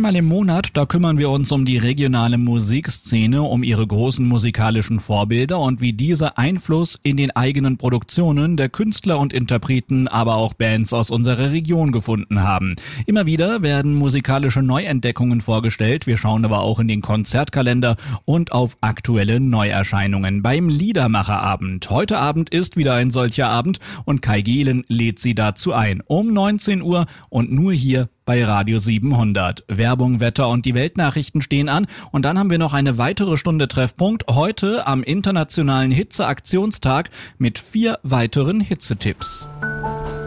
Einmal im Monat, da kümmern wir uns um die regionale Musikszene, um ihre großen musikalischen Vorbilder und wie diese Einfluss in den eigenen Produktionen der Künstler und Interpreten, aber auch Bands aus unserer Region gefunden haben. Immer wieder werden musikalische Neuentdeckungen vorgestellt, wir schauen aber auch in den Konzertkalender und auf aktuelle Neuerscheinungen beim Liedermacherabend. Heute Abend ist wieder ein solcher Abend und Kai Gehlen lädt Sie dazu ein. Um 19 Uhr und nur hier bei Radio 700. Werbung, Wetter und die Weltnachrichten stehen an. Und dann haben wir noch eine weitere Stunde Treffpunkt. Heute am Internationalen Hitzeaktionstag mit 4 weiteren Hitzetipps.